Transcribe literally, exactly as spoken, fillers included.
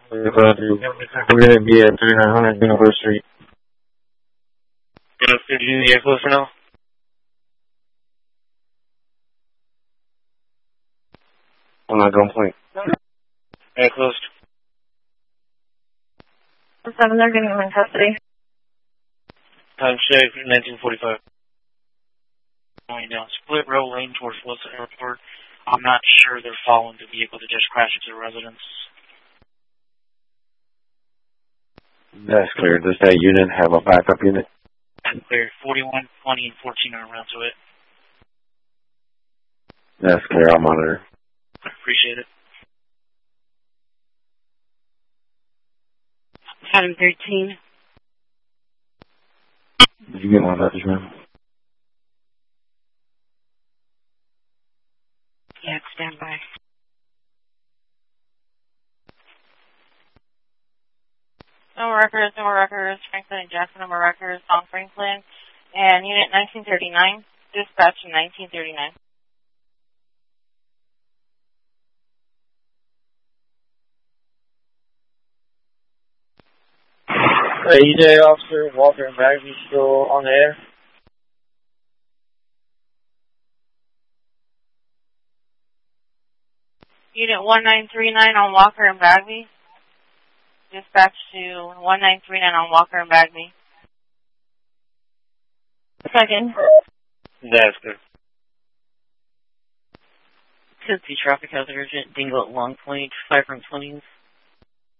We're going to be at thirty-nine hundred University. Yeah, did you do the air close for now? I'm not going point. Air closed. seven, they're getting them in custody. Time check, nineteen forty-five. Going down split row lane towards Wilson Airport. I'm not sure they're following the vehicle that just crashed into the residence. That's clear. Does that unit have a backup unit? Clear. forty-one, twenty, and fourteen are around to it. That's clear. I'll monitor. Appreciate it. Adam thirteen. Did you get my message, ma'am? Yeah, stand by. No more records, no more records. Franklin and Jackson, no more records. On Franklin and Unit nineteen thirty-nine. Dispatch nineteen thirty-nine. Hey, E J officer, Walker and Bagby still on the air? Unit one nine three nine on Walker and Bagby. Dispatch to one nine three nine on Walker and Bagby. Second. That's good. Tennessee traffic has urgent. Dingle at Long Point, five from twenties.